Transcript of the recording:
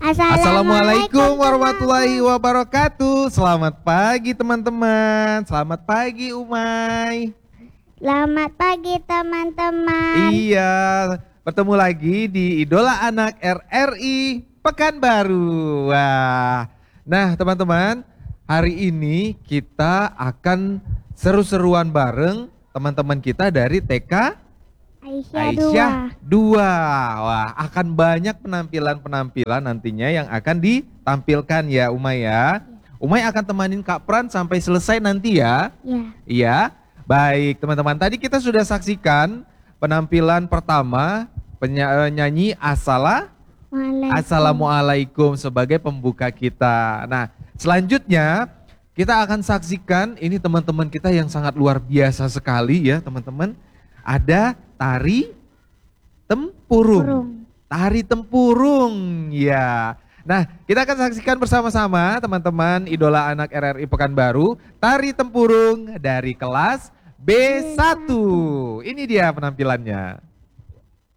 Assalamualaikum warahmatullahi wabarakatuh. Selamat pagi teman-teman. Selamat pagi Umay. Selamat pagi teman-teman. Iya, bertemu lagi di Idola Anak RRI Pekanbaru. Wah, nah teman-teman, hari ini kita akan seru-seruan bareng teman-teman kita dari TK Aisyah 2. 2. Wah, akan banyak penampilan-penampilan nantinya yang akan ditampilkan ya Umay ya. Umay akan temanin Kak Pran sampai selesai nanti ya. Ya. Iya. Baik teman-teman, tadi kita sudah saksikan penampilan pertama penyanyi Assalamualaikum sebagai pembuka kita. Nah, selanjutnya kita akan saksikan ini teman-teman kita yang sangat luar biasa sekali ya teman-teman. Ada tari tempurung. Tari tempurung ya. Nah, kita akan saksikan bersama-sama teman-teman Idola Anak RRI Pekanbaru, tari tempurung dari kelas B1. Ini dia penampilannya.